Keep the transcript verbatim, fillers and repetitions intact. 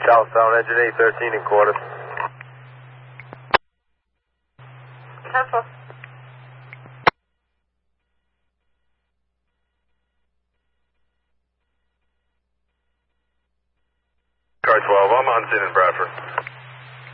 Southbound engine eight thirteen and quarter. Cancel. Car twelve, I'm on scene in Bradford.